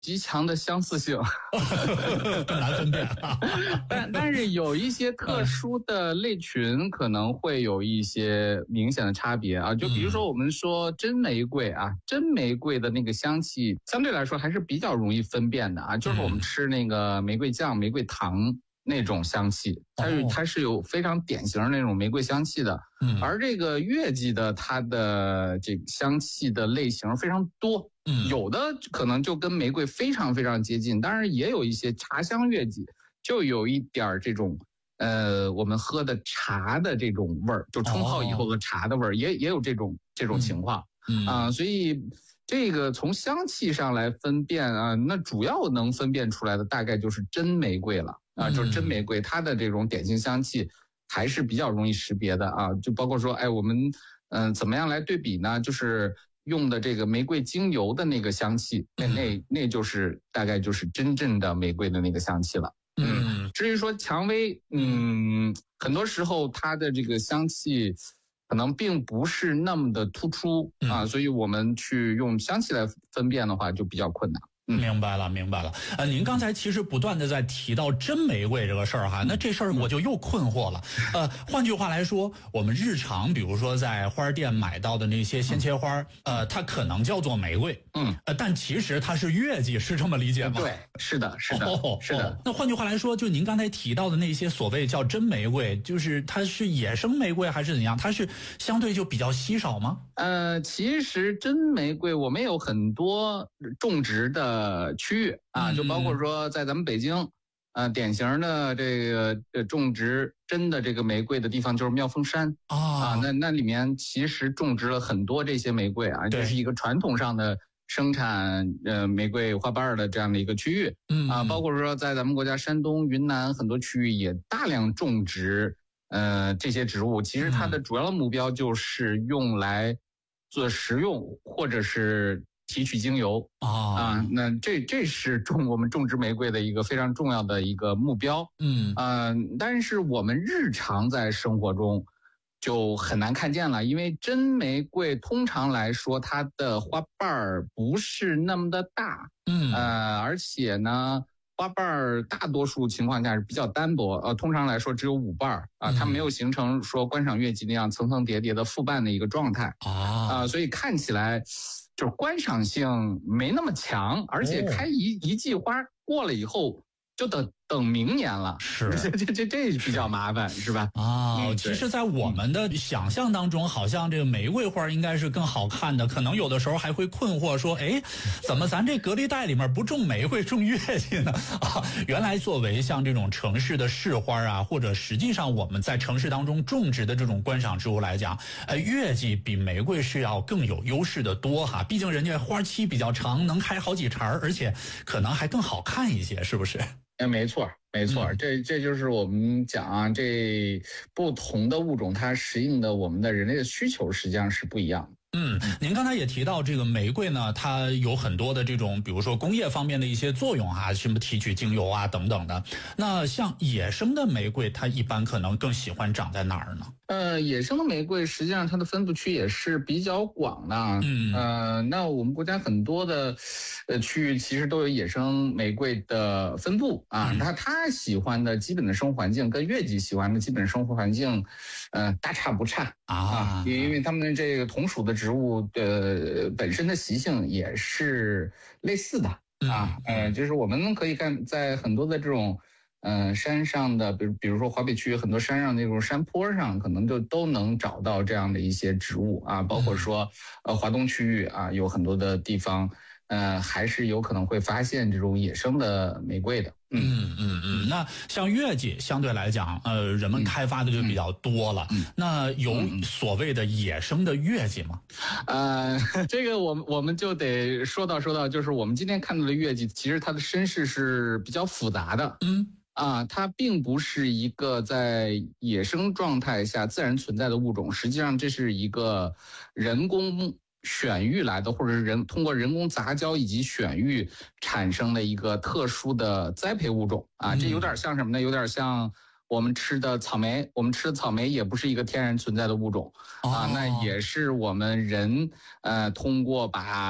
极强的相似性， 更难分辨。 但是有一些特殊的类群可能会有一些明显的差别啊，就比如说我们说真玫瑰啊，真玫瑰的那个香气相对来说还是比较容易分辨的啊，就是我们吃那个玫瑰酱、玫瑰糖那种香气，它是有非常典型的那种玫瑰香气的。而这个月季的它的这个香气的类型非常多，有的可能就跟玫瑰非常非常接近，当然也有一些茶香月季就有一点这种我们喝的茶的这种味儿，就冲泡以后的茶的味儿，也有这种情况所以这个从香气上来分辨啊，那主要能分辨出来的大概就是真玫瑰了啊，就是真玫瑰它的这种典型香气还是比较容易识别的啊，就包括说我们怎么样来对比呢？就是用的这个玫瑰精油的那个香气，那就是大概就是真正的玫瑰的那个香气了。至于说蔷薇，很多时候它的这个香气可能并不是那么的突出啊，所以我们去用香气来分辨的话就比较困难。 明白了。您刚才其实不断的在提到真玫瑰这个事儿哈，那这事儿我就又困惑了。换句话来说，我们日常比如说在花店买到的那些鲜切花，它可能叫做玫瑰，但其实它是月季，是这么理解吗？ 对，是的。 那换句话来说，就您刚才提到的那些所谓叫真玫瑰，就是它是野生玫瑰还是怎样？它是相对就比较稀少吗？ 其实真玫瑰我们有很多种植的区域啊，就包括说在咱们北京，典型的这个种植真的这个玫瑰的地方就是妙峰山那里面其实种植了很多这些玫瑰啊，这是一个传统上的生产玫瑰花瓣的这样的一个区域包括说在咱们国家山东、云南很多区域也大量种植这些植物，其实它的主要的目标就是用来做食用或者是提取精油那这是我们种植玫瑰的一个非常重要的一个目标但是我们日常在生活中就很难看见了，因为真玫瑰通常来说它的花瓣不是那么的大而且呢花瓣大多数情况下是比较单薄通常来说只有5瓣它没有形成说观赏月季那样层层叠叠的复瓣的一个状态所以看起来就是观赏性没那么强，而且开一季花过了以后就等明年了， 是这比较麻烦，是吧？ 其实，在我们的想象当中，好像这个玫瑰花应该是更好看的，可能有的时候还会困惑说，怎么咱这隔离带里面不种玫瑰，种月季呢？原来作为像这种城市的市花或者实际上我们在城市当中种植的这种观赏植物来讲，月季比玫瑰是要更有优势的多哈，毕竟人家花期比较长，能开好几茬，而且可能还更好看一些，是不是？ 没错，这就是我们讲这不同的物种它适应的我们的人类的需求实际上是不一样的。 您刚才也提到这个玫瑰呢，它有很多的这种，比如说工业方面的一些作用什么提取精油等等的。那像野生的玫瑰，它一般可能更喜欢长在哪儿呢？ 野生的玫瑰实际上它的分布区也是比较广的。那我们国家很多的区域其实都有野生玫瑰的分布它喜欢的基本的生活环境跟月季喜欢的基本生活环境大差不差因为它们这个同属的植物本身的习性也是类似的就是我们可以看在很多的这种山上的比如说华北区很多山上那种山坡上可能就都能找到这样的一些植物包括说华东区域有很多的地方还是有可能会发现这种野生的玫瑰的。 那像月季相对来讲人们开发的就比较多了那有所谓的野生的月季吗？ 这个我们就得说到就是我们今天看到的月季其实它的身世是比较复杂的它并不是一个在野生状态下自然存在的物种，实际上这是一个人工选育来的，或者是通过人工杂交以及选育产生的一个特殊的栽培物种这有点像什么呢？有点像我们吃的草莓，我们吃的草莓也不是一个天然存在的物种那也是我们人通过把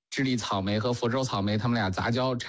智利草莓和佛州草莓，它们俩杂交